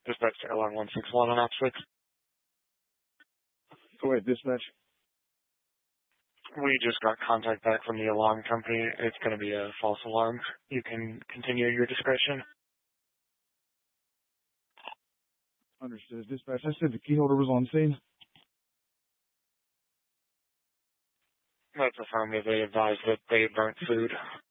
Dispatch to alarm 161 on Ops 6. Go ahead, dispatch. We just got contact back from the alarm company. It's going to be a false alarm. You can continue your discretion. Understood, dispatch. I said the key holder was on scene. That's affirmative. They advised that they burnt food.